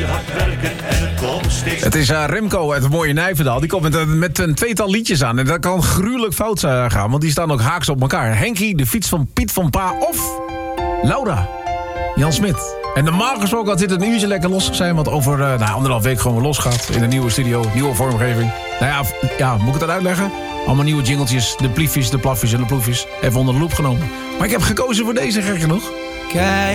Het is Remco uit het mooie Nijverdal. Die komt met een tweetal liedjes aan. En dat kan gruwelijk fout gaan, want die staan ook haaks op elkaar. Henkie, de fiets van Piet van Pa of Laura, Jan Smit. En normaal gesproken had dit een uurtje lekker los zijn, want over 1,5 week gewoon weer losgaat in een nieuwe studio, nieuwe vormgeving. Nou ja, moet ik het dan uitleggen? Allemaal nieuwe jingletjes, de pliefjes, de plafjes en de ploefjes. Even onder de loep genomen. Maar ik heb gekozen voor deze, gek genoeg. Kijk.